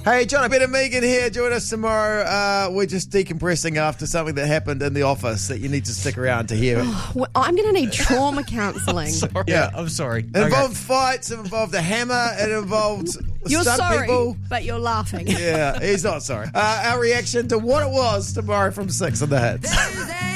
Hey, John, Ben and Megan here. Join us tomorrow. We're just decompressing after something that happened in the office that you need to stick around to hear. Well, I'm going to need trauma counselling. Yeah. I'm sorry. It involved fights, it involved a hammer, it involved You're stunt sorry, people. but you're laughing. Yeah, he's not sorry. Our reaction to what it was tomorrow from 6 on the Hits.